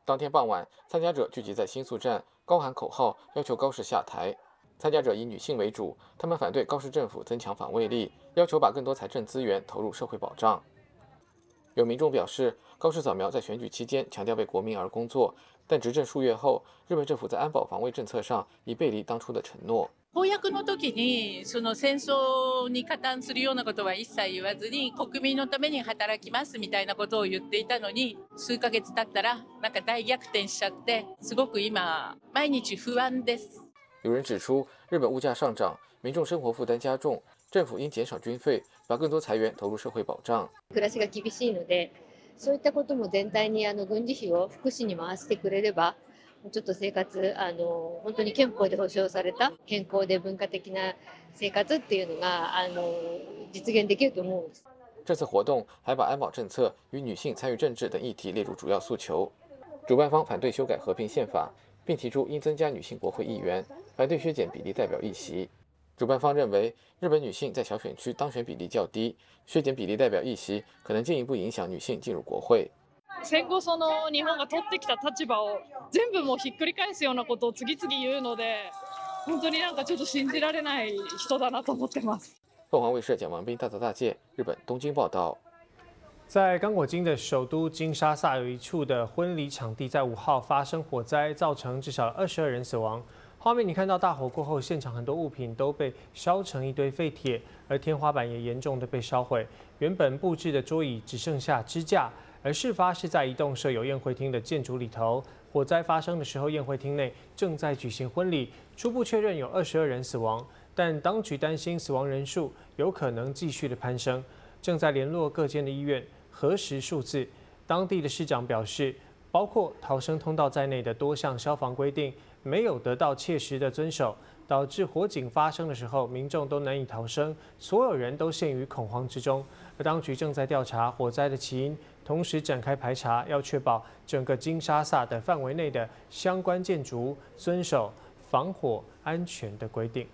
当天傍晚，参加者聚集在新宿站，高喊口号，要求高市下台。参加者以女性为主，他们反对高市政府增强防卫力，要求把更多财政资源投入社会保障。有民众表示，高市早苗在选举期间强调为国民而工作，但执政数月后，日本政府在安保防卫政策上已背离当初的承诺。 公約の時にその戦争に加担するようなことは一切言わずに国民のために働きますみたいなことを言っていたのに数ヶ月経ったらなんか大逆転しちゃってすごく今毎日不安です。 有人指出，日本物价上涨，民众生活负担加重，政府应减少军费，把更多财源投入社会保障。 暮らしが厳しいので、そういったことも全体に軍事費を福祉に回してくれれば。ちょっと生活本当に憲法で保障された健康で文化的な生活っていうのが実現できると思うんです。 这次活动还把安保政策与女性参与政治等议题列入主要诉求。主办方反对修改和平宪法，并提出应增加女性国会议员，反对削减比例代表议席。主办方认为，日本女性在小选区当选比例较低，削减比例代表议席可能进一步影响女性进入国会。 戦後その日本が取ってきた立場を全部もうひっくり返すようなことを次々言うので、本当になんかちょっと信じられない人だなと思ってます。 凤凰卫视蒋文斌大泽大介，日本东京报道。 在刚果金的首都金沙萨有一处的婚礼场地在5号发生火灾，造成至少22人死亡。画面你看到大火过后，现场很多物品都被烧成一堆废铁，而天花板也严重的被烧毁。原本布置的桌椅只剩下支架。而事发是在一栋设有宴会厅的建筑里头。火灾发生的时候，宴会厅内正在举行婚礼。初步确认有22人死亡，但当局担心死亡人数有可能继续的攀升，正在联络各间的医院核实数字。当地的市长表示，包括逃生通道在内的多项消防规定没有得到切实的遵守，导致火警发生的时候，民众都难以逃生，所有人都陷于恐慌之中。而当局正在调查火灾的起因。同时展开排查，要确保整个金沙萨的范围内的相关建筑遵守防火安全的规定。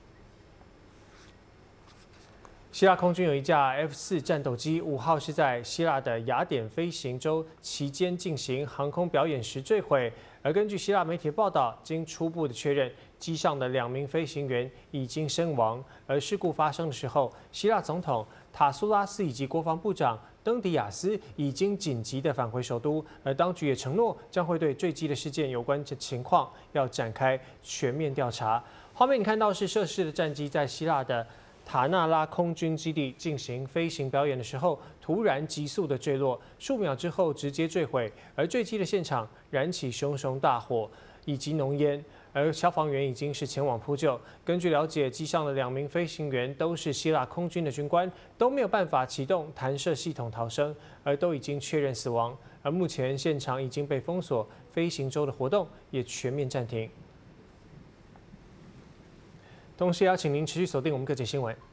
希腊空军有一架 F4战斗机，5号是在希腊的雅典飞行周期间进行航空表演时坠毁。而根据希腊媒体报道，经初步的确认，机上的2名飞行员已经身亡。而事故发生的时候，希腊总统塔苏拉斯以及国防部长登迪亚斯已经紧急的返回首都，而当局也承诺将会对坠机的事件有关的情况要展开全面调查。画面你看到是涉事的战机在希腊的塔纳拉空军基地进行飞行表演的时候，突然急速的坠落，数秒之后直接坠毁，而坠机的现场燃起熊熊大火以及浓烟。而消防员已经是前往扑救。根据了解，机上的2名飞行员都是希腊空军的军官，都没有办法启动弹射系统逃生，而都已经确认死亡。而目前现场已经被封锁，飞行周的活动也全面暂停。同时，邀请您持续锁定我们各界新闻。